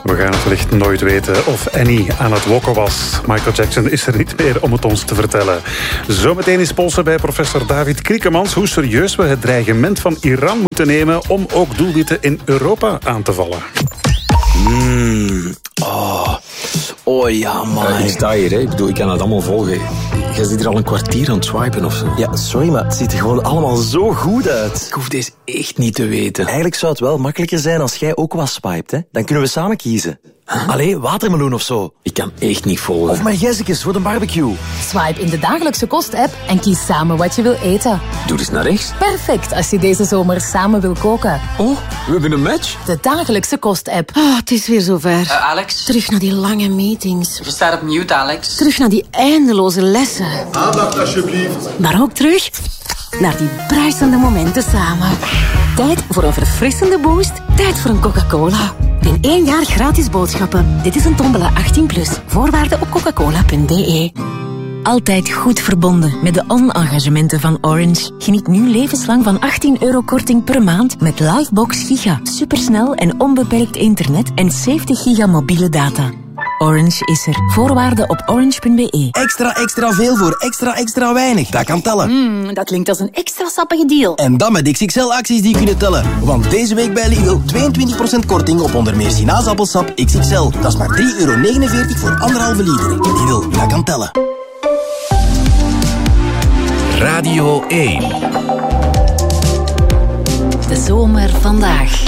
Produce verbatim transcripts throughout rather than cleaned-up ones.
We gaan het wellicht nooit weten of Annie aan het wokken was. Michael Jackson is er niet meer om het ons te vertellen. Zometeen is polsen bij professor David Kriekemans hoe serieus we het dreigement van Iran moeten nemen om ook doelwitten in Europa aan te vallen. Mm, oh. oh ja, man. Uh, ik sta hier, hè. Ik bedoel, ik kan het allemaal volgen. Jij zit hier al een kwartier aan het swipen of zo. Ja, sorry, maar het ziet er gewoon allemaal zo goed uit. Ik hoef deze echt niet te weten. Eigenlijk zou het wel makkelijker zijn als jij ook wat swipet, hè. Dan kunnen we samen kiezen. Huh? Allee, watermeloen of zo. Ik kan echt niet volgen. Of maar Jessicus voor de barbecue. Swipe in de dagelijkse kost-app en kies samen wat je wil eten. Doe eens naar rechts. Perfect als je deze zomer samen wil koken. Oh, we hebben een match. De dagelijkse kost-app. Oh, het is weer zover. Uh, Alex? Terug naar die lange meetings. Je staat op mute, Alex. Terug naar die eindeloze lessen. Aandacht, alsjeblieft. Maar ook terug naar die bruisende momenten samen. Tijd voor een verfrissende boost. Tijd voor een Coca-Cola. In één jaar gratis boodschappen. Dit is een tombola achttien plus. Voorwaarden op coca cola punt d e. Altijd goed verbonden met de on-engagementen van Orange. Geniet nu levenslang van achttien euro korting per maand met Livebox Giga. Supersnel en onbeperkt internet en zeventig giga mobiele data. Orange is er. Voorwaarden op orange punt b e. Extra, extra veel voor extra, extra weinig. Dat kan tellen. Mm, dat klinkt als een extra sappige deal. En dan met X X L-acties die kunnen tellen. Want deze week bij Lidl tweeëntwintig procent korting op onder meer sinaasappelsap X X L. Dat is maar drie euro negenenveertig voor anderhalve liter. Lidl, dat kan tellen. Radio één. De zomer vandaag.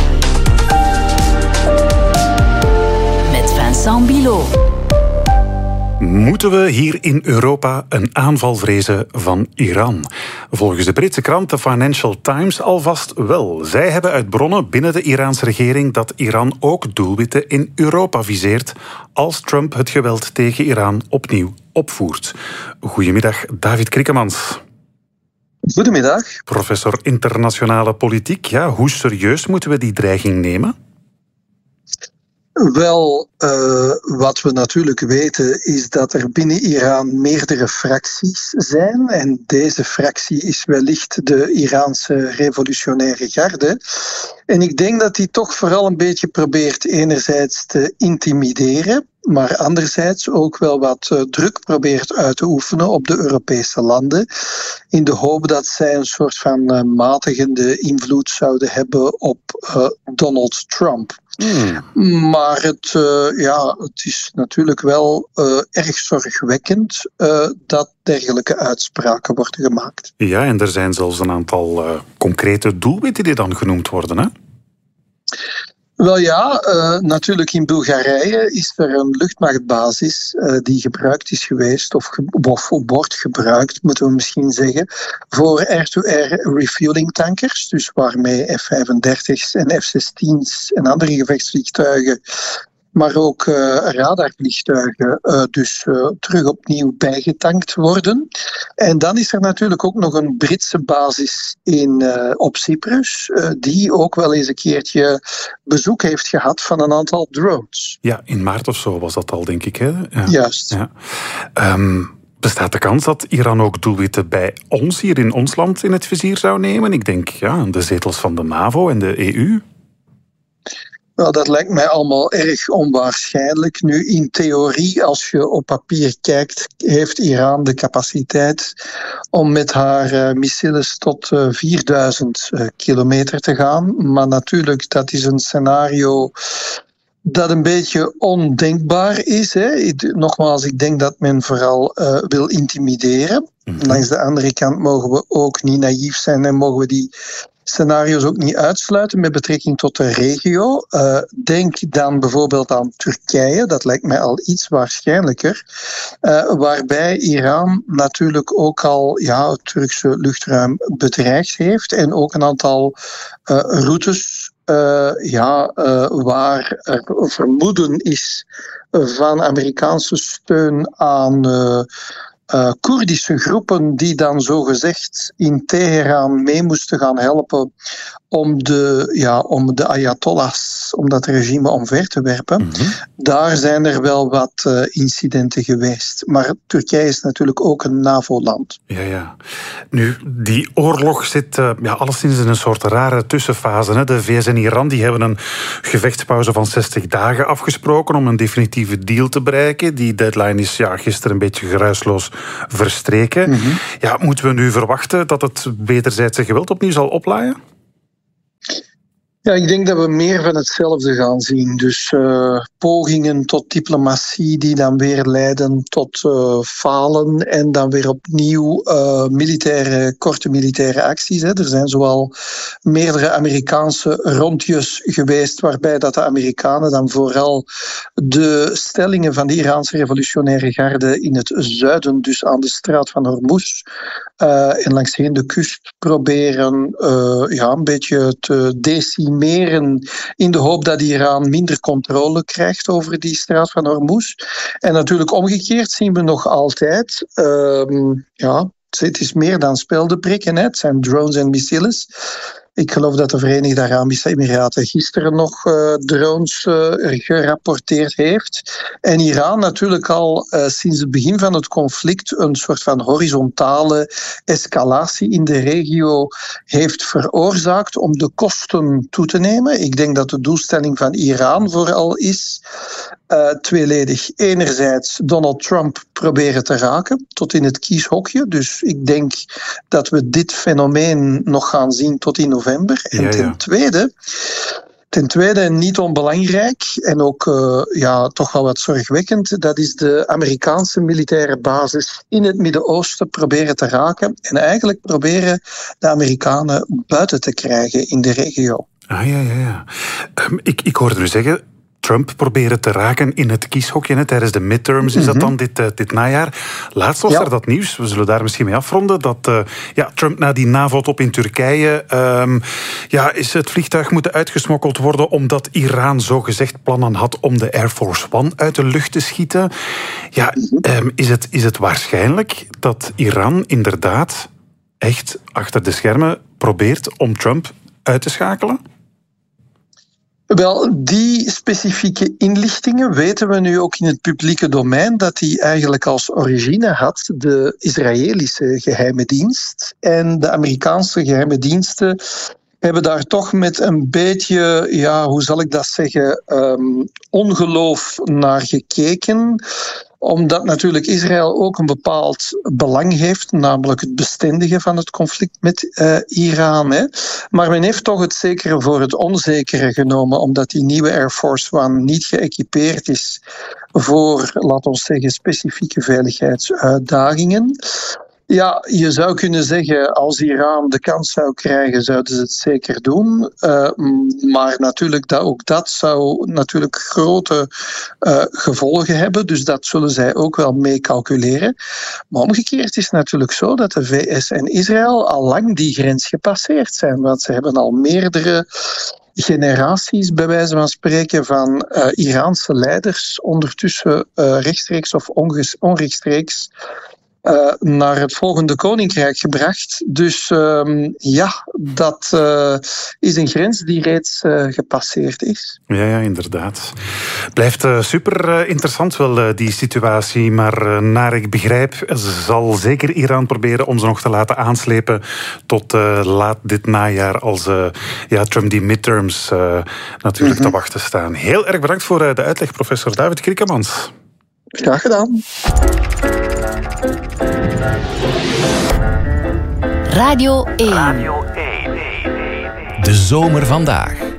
Met Vincent Bilot. Moeten we hier in Europa een aanval vrezen van Iran? Volgens de Britse krant The Financial Times alvast wel. Zij hebben uit bronnen binnen de Iraanse regering dat Iran ook doelwitten in Europa viseert als Trump het geweld tegen Iran opnieuw opvoert. Goedemiddag, David Kriekemans. Goedemiddag. Professor internationale politiek. Ja, hoe serieus moeten we die dreiging nemen? Wel, uh, wat we natuurlijk weten is dat er binnen Iran meerdere fracties zijn. En deze fractie is wellicht de Iraanse revolutionaire garde. En ik denk dat die toch vooral een beetje probeert enerzijds te intimideren, maar anderzijds ook wel wat uh, druk probeert uit te oefenen op de Europese landen, in de hoop dat zij een soort van uh, matigende invloed zouden hebben op uh, Donald Trump. Hmm. Maar het, uh, ja, het is natuurlijk wel uh, erg zorgwekkend uh, dat dergelijke uitspraken worden gemaakt. Ja, en er zijn zelfs een aantal uh, concrete doelwitten die dan genoemd worden, hè? Wel ja, uh, natuurlijk in Bulgarije is er een luchtmachtbasis uh, die gebruikt is geweest, of, ge- of wordt gebruikt, moeten we misschien zeggen, voor air-to-air refueling tankers, dus waarmee F vijfendertig's en F zestien's en andere gevechtsvliegtuigen, maar ook uh, radarvliegtuigen uh, dus uh, terug opnieuw bijgetankt worden. En dan is er natuurlijk ook nog een Britse basis in, uh, op Cyprus, uh, die ook wel eens een keertje bezoek heeft gehad van een aantal drones. Ja, in maart of zo was dat al, denk ik, hè? Ja. Juist. Ja. Um, bestaat de kans dat Iran ook doelwitten bij ons, hier in ons land, in het vizier zou nemen? Ik denk, ja, aan de zetels van de NAVO en de E U. Wel, dat lijkt mij allemaal erg onwaarschijnlijk. Nu, in theorie, als je op papier kijkt, heeft Iran de capaciteit om met haar uh, missiles tot uh, vierduizend uh, kilometer te gaan. Maar natuurlijk, dat is een scenario dat een beetje ondenkbaar is. Hè. Nogmaals, ik denk dat men vooral uh, wil intimideren. Mm-hmm. Langs de andere kant mogen we ook niet naïef zijn en mogen we die scenario's ook niet uitsluiten met betrekking tot de regio. Uh, denk dan bijvoorbeeld aan Turkije, dat lijkt mij al iets waarschijnlijker, uh, waarbij Iran natuurlijk ook al ja, het Turkse luchtruim bedreigd heeft en ook een aantal uh, routes uh, ja, uh, waar er vermoeden is van Amerikaanse steun aan Uh, Uh, Koerdische groepen die dan zogezegd in Teheran mee moesten gaan helpen om de, ja, om de Ayatollahs, om dat regime omver te werpen. Mm-hmm. Daar zijn er wel wat uh, incidenten geweest. Maar Turkije is natuurlijk ook een NAVO-land. Ja, ja. Nu, die oorlog zit uh, ja, alleszins in een soort rare tussenfase. Hè. De V S en Iran die hebben een gevechtspauze van zestig dagen afgesproken om een definitieve deal te bereiken. Die deadline is ja, gisteren een beetje geruisloos verstreken. Mm-hmm. Ja, moeten we nu verwachten dat het wederzijdse geweld opnieuw zal oplaaien? Ja, ik denk dat we meer van hetzelfde gaan zien. Dus uh, pogingen tot diplomatie die dan weer leiden tot uh, falen en dan weer opnieuw uh, militaire, korte militaire acties. Hè. Er zijn zoal meerdere Amerikaanse rondjes geweest waarbij dat de Amerikanen dan vooral de stellingen van de Iraanse revolutionaire garde in het zuiden, dus aan de straat van Hormuz uh, en langsheen de kust proberen uh, ja, een beetje te decimeren in de hoop dat Iran minder controle krijgt over die straat van Hormuz. En natuurlijk omgekeerd zien we nog altijd, uh, ja, het is meer dan speldenprikken, het zijn drones en missiles. Ik geloof dat de Verenigde Arabische Emiraten gisteren nog uh, drones uh, gerapporteerd heeft. En Iran natuurlijk al uh, sinds het begin van het conflict een soort van horizontale escalatie in de regio heeft veroorzaakt om de kosten toe te nemen. Ik denk dat de doelstelling van Iran vooral is uh, tweeledig. Enerzijds Donald Trump proberen te raken tot in het kieshokje. Dus ik denk dat we dit fenomeen nog gaan zien tot in november. En ja, ja. ten tweede, ten tweede, en niet onbelangrijk, en ook uh, ja, toch wel wat zorgwekkend, dat is de Amerikaanse militaire basis in het Midden-Oosten proberen te raken en eigenlijk proberen de Amerikanen buiten te krijgen in de regio. Ah ja, ja, ja. Um, ik, ik hoorde u zeggen, Trump proberen te raken in het kieshokje hè, tijdens de midterms. Is dat dan dit, uh, dit najaar? Laatst was ja. er dat nieuws, we zullen daar misschien mee afronden, dat uh, ja, Trump na die NAVO-top in Turkije um, ja, is het vliegtuig moeten uitgesmokkeld worden omdat Iran zogezegd plannen had om de Air Force One uit de lucht te schieten. Ja, um, is het, is het waarschijnlijk dat Iran inderdaad echt achter de schermen probeert om Trump uit te schakelen? Wel, die specifieke inlichtingen weten we nu ook in het publieke domein dat die eigenlijk als origine had de Israëlische geheime dienst. En de Amerikaanse geheime diensten hebben daar toch met een beetje, ja, hoe zal ik dat zeggen, um, ongeloof naar gekeken. Omdat natuurlijk Israël ook een bepaald belang heeft, namelijk het bestendigen van het conflict met uh, Iran. Hè. Maar men heeft toch het zekere voor het onzekere genomen, omdat die nieuwe Air Force One niet geëquipeerd is voor, laten we zeggen, specifieke veiligheidsuitdagingen. Ja, je zou kunnen zeggen, als Iran de kans zou krijgen, zouden ze het zeker doen. Uh, maar natuurlijk, dat, ook dat zou natuurlijk grote uh, gevolgen hebben. Dus dat zullen zij ook wel mee calculeren. Maar omgekeerd is het natuurlijk zo dat de V S en Israël al lang die grens gepasseerd zijn. Want ze hebben al meerdere generaties, bij wijze van spreken, van uh, Iraanse leiders ondertussen uh, rechtstreeks of onges- onrechtstreeks Uh, naar het volgende koninkrijk gebracht. Dus um, ja, dat uh, is een grens die reeds uh, gepasseerd is. Ja, ja, inderdaad. Blijft uh, super uh, interessant wel, uh, die situatie. Maar uh, naar ik begrijp, zal zeker Iran proberen ons nog te laten aanslepen tot uh, laat dit najaar, als uh, ja, Trump die midterms uh, natuurlijk mm-hmm. te wachten staan. Heel erg bedankt voor uh, de uitleg, professor David Kriekemans. Graag gedaan. Radio één. De zomer vandaag.